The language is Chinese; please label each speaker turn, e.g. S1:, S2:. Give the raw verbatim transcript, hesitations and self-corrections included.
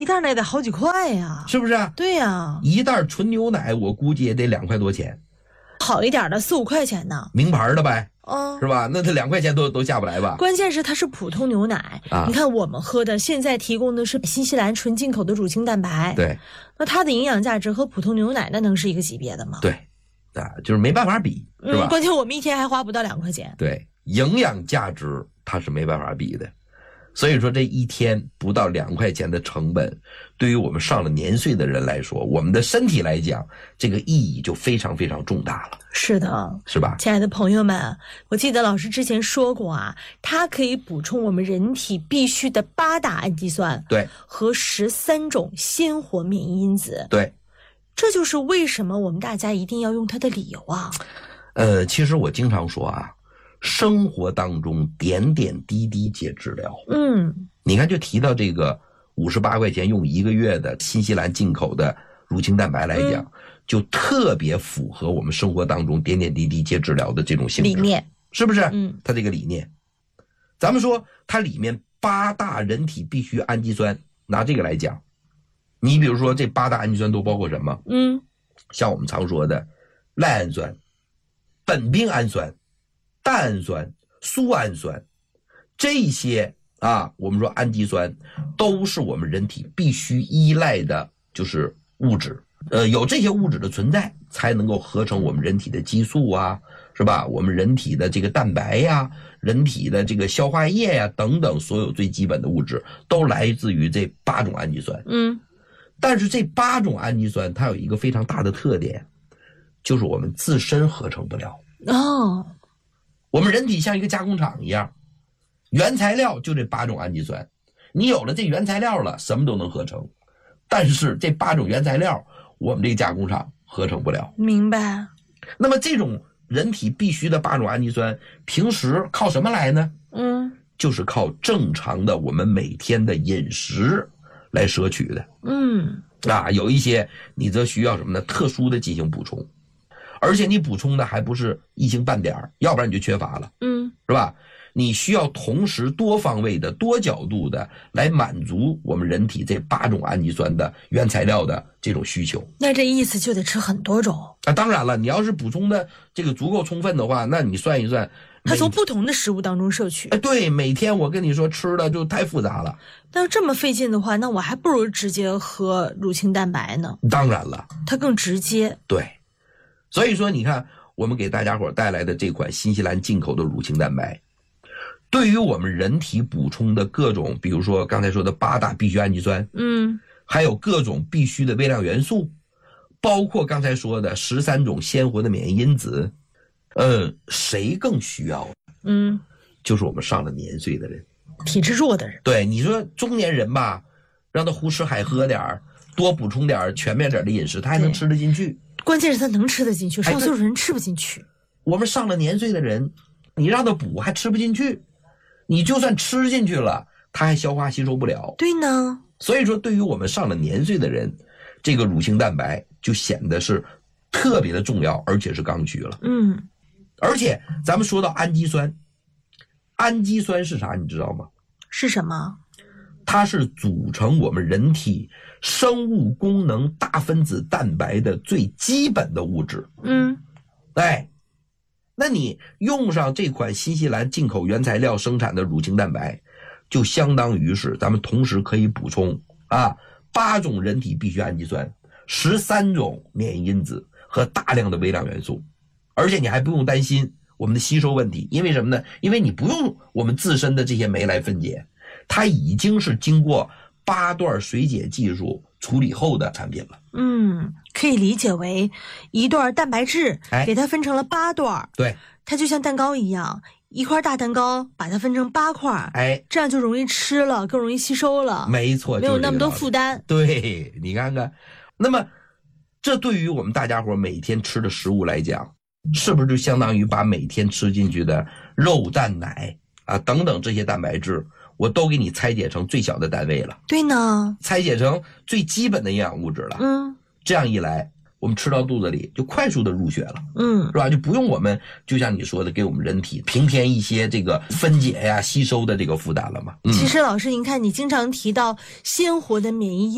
S1: 袋那得好几块呀，
S2: 是不是啊？
S1: 对呀，
S2: 一袋纯牛奶我估计也得两块多钱，
S1: 好一点的四五块钱呢，
S2: 名牌的呗。
S1: 哦，
S2: 是吧？那它两块钱都都下不来吧？
S1: 关键是它是普通牛奶啊！你看我们喝的，现在提供的是新西兰纯进口的乳清蛋白，
S2: 对，
S1: 那它的营养价值和普通牛奶那能是一个级别的吗？
S2: 对，啊，就是没办法比，是吧？
S1: 嗯，关键我们一天还花不到两块钱。
S2: 对，营养价值它是没办法比的，所以说这一天不到两块钱的成本，对于我们上了年岁的人来说，我们的身体来讲，这个意义就非常非常重大了。
S1: 是的，
S2: 是吧？
S1: 亲爱的朋友们，我记得老师之前说过啊，它可以补充我们人体必需的八大氨基酸，
S2: 对，
S1: 和十三种鲜活免疫因子，
S2: 对，
S1: 这就是为什么我们大家一定要用它的理由啊。
S2: 呃，其实我经常说啊，生活当中点点滴滴皆治疗。
S1: 嗯，
S2: 你看，就提到这个五十八块钱用一个月的新西兰进口的乳清蛋白来讲。嗯，就特别符合我们生活当中点点滴滴皆治疗的这种性质
S1: 理念，
S2: 是不是？
S1: 嗯，
S2: 它这个理念，咱们说它里面八大人体必需氨基酸，拿这个来讲，你比如说这八大氨基酸都包括什么？
S1: 嗯，
S2: 像我们常说的赖氨酸、苯并氨酸、蛋氨酸、苏氨酸，这些啊，我们说氨基酸都是我们人体必须依赖的，就是物质。呃，有这些物质的存在，才能够合成我们人体的激素啊，是吧？我们人体的这个蛋白呀，人体的这个消化液呀，等等，所有最基本的物质都来自于这八种氨基酸。
S1: 嗯，
S2: 但是这八种氨基酸它有一个非常大的特点，就是我们自身合成不了。
S1: 哦，
S2: 我们人体像一个加工厂一样，原材料就这八种氨基酸，你有了这原材料了，什么都能合成。但是这八种原材料，我们这个加工厂合成不了。
S1: 明白。
S2: 那么这种人体必须的八种氨基酸，平时靠什么来呢？
S1: 嗯，
S2: 就是靠正常的我们每天的饮食来摄取的。
S1: 嗯，
S2: 啊，有一些你则需要什么呢？特殊的进行补充，而且你补充的还不是一星半点，要不然你就缺乏了。
S1: 嗯，
S2: 是吧？你需要同时多方位的、多角度的来满足我们人体这八种氨基酸的原材料的这种需求。
S1: 那这意思就得吃很多种
S2: 啊！当然了，你要是补充的这个足够充分的话，那你算一算，
S1: 它从不同的食物当中摄取。
S2: 哎，对，每天我跟你说吃的就太复杂了。
S1: 但是这么费劲的话，那我还不如直接喝乳清蛋白呢。
S2: 当然了，
S1: 它更直接。
S2: 对，所以说你看，我们给大家伙带来的这款新西兰进口的乳清蛋白。对于我们人体补充的各种，比如说刚才说的八大必需氨基酸，
S1: 嗯，
S2: 还有各种必需的微量元素，包括刚才说的十三种鲜活的免疫因子，呃，谁更需要？
S1: 嗯，
S2: 就是我们上了年岁的人，
S1: 体质弱的人。
S2: 对，你说中年人吧，让他胡吃海喝点儿，多补充点儿全面点的饮食，他还能吃得进去。
S1: 关键是他能吃得进去，上岁数人吃不进去。
S2: 我们上了年岁的人，你让他补还吃不进去。你就算吃进去了，它还消化吸收不了。
S1: 对呢，
S2: 所以说对于我们上了年岁的人，这个乳清蛋白就显得是特别的重要，而且是刚需了。
S1: 嗯，
S2: 而且咱们说到氨基酸，氨基酸是啥你知道吗？
S1: 是什么？
S2: 它是组成我们人体生物功能大分子蛋白的最基本的物质。
S1: 嗯，
S2: 哎，那你用上这款新西兰进口原材料生产的乳清蛋白，就相当于是咱们同时可以补充啊八种人体必需氨基酸、十三种免疫因子和大量的微量元素，而且你还不用担心我们的吸收问题，因为什么呢？因为你不用我们自身的这些酶来分解，它已经是经过八段水解技术处理后的产品了。
S1: 嗯，可以理解为一段蛋白质给它分成了八段。
S2: 对，
S1: 它就像蛋糕一样，一块大蛋糕把它分成八块，
S2: 哎，
S1: 这样就容易吃了，更容易吸收了。
S2: 没错，
S1: 没有那么多负担。
S2: 对，你看看，那么这对于我们大家伙每天吃的食物来讲，是不是就相当于把每天吃进去的肉、蛋、奶啊等等这些蛋白质，我都给你拆解成最小的单位了？对
S1: 呢，
S2: 拆解成最基本的营养物质了。
S1: 嗯，
S2: 这样一来，我们吃到肚子里就快速的入血了，
S1: 嗯，
S2: 是吧？就不用我们就像你说的，给我们人体平添一些这个分解呀、吸收的这个负担了嘛。嗯、
S1: 其实老师，您看，你经常提到鲜活的免疫